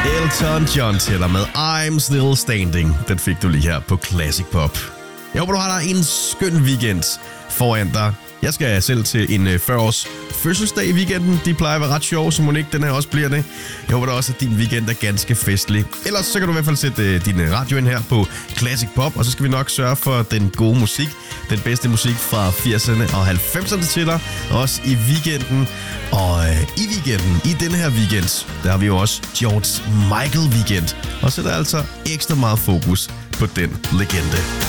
Elton John til dig med I'm Still Standing. Den fik du lige her på Classic Pop. Jeg håber, du har dig en skøn weekend foran dig. Jeg skal selv til en 40-års fødselsdag i weekenden. De plejer at være ret sjove, så må ikke den her også bliver det. Jeg håber da også, at din weekend er ganske festlig. Ellers så kan du i hvert fald sætte din radio ind her på Classic Pop, og så skal vi nok sørge for den gode musik. Den bedste musik fra 80'erne og 90'erne til dig. Også i weekenden. Og i weekenden, i denne her weekend, der har vi jo også George Michael weekend. Og så er der altså ekstra meget fokus på den legende.